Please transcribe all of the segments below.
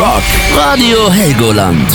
Rock. Radio Helgoland.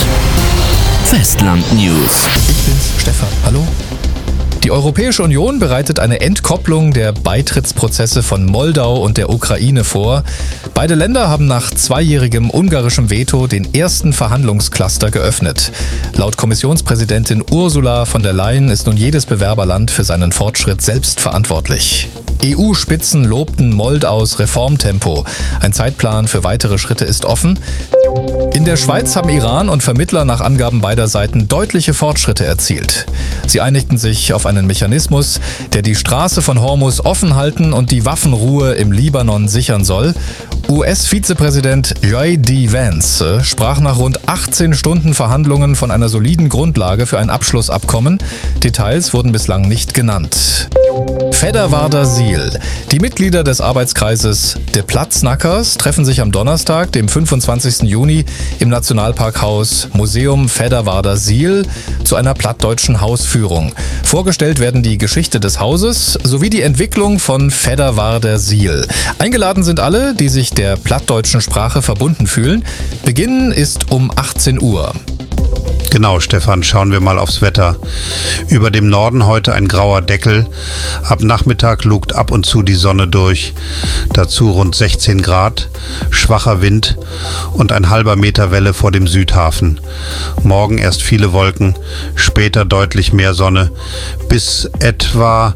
Festland News. Ich bin's, Stefan. Hallo? Die Europäische Union bereitet eine Entkopplung der Beitrittsprozesse von Moldau und der Ukraine vor. Beide Länder haben nach 2-jährigem ungarischem Veto den ersten Verhandlungscluster geöffnet. Laut Kommissionspräsidentin Ursula von der Leyen ist nun jedes Bewerberland für seinen Fortschritt selbst verantwortlich. EU-Spitzen lobten Moldaus Reformtempo. Ein Zeitplan für weitere Schritte ist offen. In der Schweiz haben Iran und Vermittler nach Angaben beider Seiten deutliche Fortschritte erzielt. Sie einigten sich auf einen Mechanismus, der die Straße von Hormuz offen halten und die Waffenruhe im Libanon sichern soll. US-Vizepräsident J.D. Vance sprach nach rund 18 Stunden Verhandlungen von einer soliden Grundlage für ein Abschlussabkommen. Details wurden bislang nicht genannt. Fedderwarder Siel. Die Mitglieder des Arbeitskreises De Platznackers treffen sich am Donnerstag, dem 25. Juni, im Nationalparkhaus Museum Fedderwarder Siel zu einer plattdeutschen Hausführung. Vorgestellt werden die Geschichte des Hauses sowie die Entwicklung von Fedderwarder Siel. Eingeladen sind alle, die sich der plattdeutschen Sprache verbunden fühlen. Beginn ist um 18 Uhr. Genau, Stefan, schauen wir mal aufs Wetter. Über dem Norden heute ein grauer Deckel. Ab Nachmittag lugt ab und zu die Sonne durch. Dazu rund 16 Grad, schwacher Wind und ein halber Meter Welle vor dem Südhafen. Morgen erst viele Wolken, später deutlich mehr Sonne. Bis etwa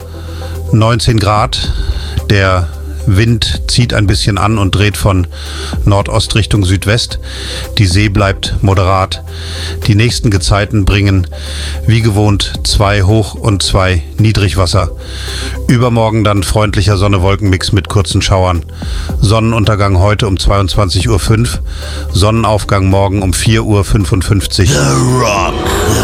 19 Grad. Der Wind zieht ein bisschen an und dreht von Nordost Richtung Südwest. Die See bleibt moderat. Die nächsten Gezeiten bringen wie gewohnt 2 Hoch- und 2 Niedrigwasser. Übermorgen dann freundlicher Sonne-Wolken-Mix mit kurzen Schauern. Sonnenuntergang heute um 22:05 Uhr. Sonnenaufgang morgen um 4:55 Uhr. The Rock.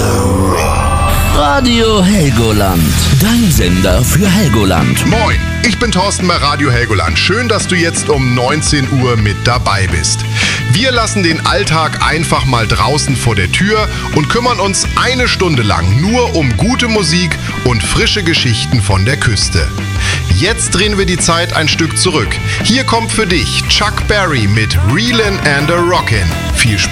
Radio Helgoland. Dein Sender für Helgoland. Moin, ich bin Thorsten bei Radio Helgoland. Schön, dass du jetzt um 19 Uhr mit dabei bist. Wir lassen den Alltag einfach mal draußen vor der Tür und kümmern uns eine Stunde lang nur um gute Musik und frische Geschichten von der Küste. Jetzt drehen wir die Zeit ein Stück zurück. Hier kommt für dich Chuck Berry mit Reelin' and a Rockin'. Viel Spaß.